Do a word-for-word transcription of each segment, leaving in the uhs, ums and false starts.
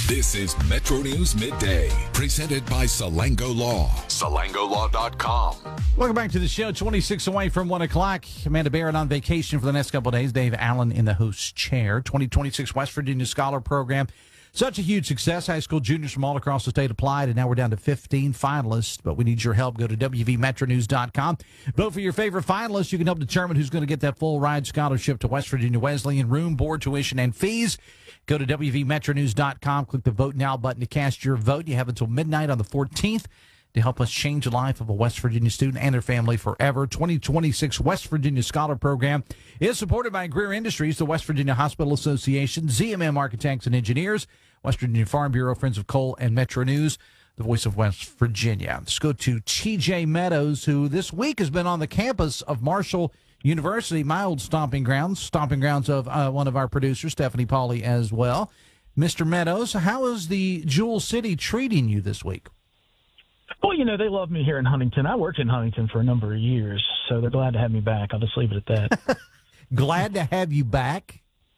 This is Metro News Midday, presented by Salango Law. Salango Law dot com. Welcome back to the show. twenty-six away from one o'clock. Amanda Barrett on vacation for the next couple of days. Dave Allen in the host chair. twenty twenty-six West Virginia Scholar Program. Such a huge success. High school juniors from all across the state applied, and now we're down to fifteen finalists. But we need your help. Go to W V Metro News dot com. Vote for your favorite finalists. You can help determine who's going to get that full ride scholarship to West Virginia Wesleyan. Room, board, tuition, and fees. Go to W V Metro News dot com. Click the Vote Now button to cast your vote. You have until midnight on the fourteenth to help us change the life of a West Virginia student and their family forever. twenty twenty-six West Virginia Scholar Program is supported by Greer Industries, the West Virginia Hospital Association, Z M M Architects and Engineers, West Virginia Farm Bureau, Friends of Coal, and Metro News, the voice of West Virginia. Let's go to T J Meadows, who this week has been on the campus of Marshall University, my old stomping grounds, stomping grounds of uh, one of our producers, Stephanie Pauley, as well. Mister Meadows, how is the Jewel City treating you this week? Well, you know, they love me here in Huntington. I worked in Huntington for a number of years, so they're glad to have me back. I'll just leave it at that. Glad to have you back?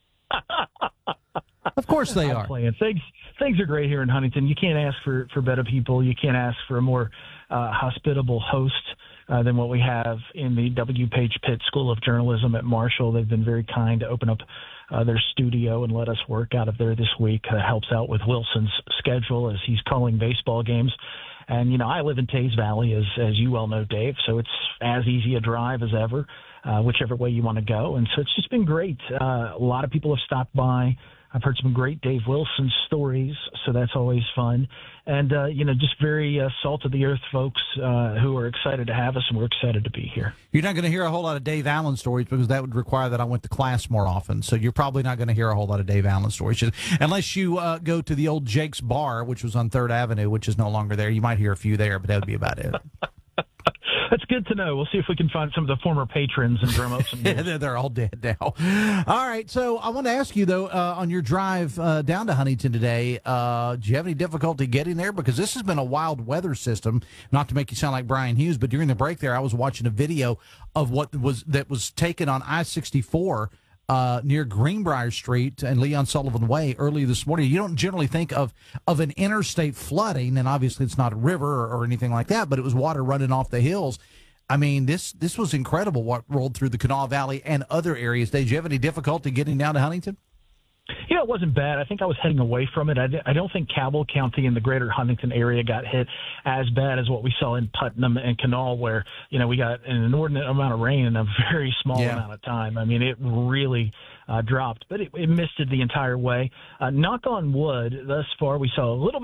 Of course they I'm are. Playing. Things, things are great here in Huntington. You can't ask for, for better people. You can't ask for a more uh, hospitable host uh, than what we have in the W. Page Pitt School of Journalism at Marshall. They've been very kind to open up uh, their studio and let us work out of there this week. Uh, helps out with Wilson's schedule as he's calling baseball games. And, you know, I live in Tays Valley, as as you well know, Dave, so it's as easy a drive as ever, uh, whichever way you want to go. And so it's just been great. Uh, a lot of people have stopped by. I've heard some great Dave Wilson stories, so that's always fun. And, uh, you know, just very uh, salt-of-the-earth folks uh, who are excited to have us, and we're excited to be here. You're not going to hear a whole lot of Dave Allen stories because that would require that I went to class more often. So you're probably not going to hear a whole lot of Dave Allen stories. Unless you uh, go to the old Jake's Bar, which was on third Avenue, which is no longer there. You might hear a few there, but that would be about it. That's good to know. We'll see if we can find some of the former patrons and drum up some news. Yeah, they're all dead now. All right, so I want to ask you, though, uh, on your drive uh, down to Huntington today, uh, do you have any difficulty getting there? Because this has been a wild weather system, not to make you sound like Brian Hughes, but during the break there, I was watching a video of what was that was taken on I sixty-four Uh, near Greenbrier Street and Leon Sullivan Way early this morning. You don't generally think of, of an interstate flooding, and obviously it's not a river or, or anything like that, but it was water running off the hills. I mean, this this was incredible what rolled through the Kanawha Valley and other areas. Did you have any difficulty getting down to Huntington? Yeah, it wasn't bad. I think I was heading away from it. I, I don't think Cabell County and the greater Huntington area got hit as bad as what we saw in Putnam and Kanawha, where, you know, we got an inordinate amount of rain in a very small yeah. amount of time. I mean, it really uh, dropped, but it, it misted the entire way. Uh, knock on wood, thus far we saw a little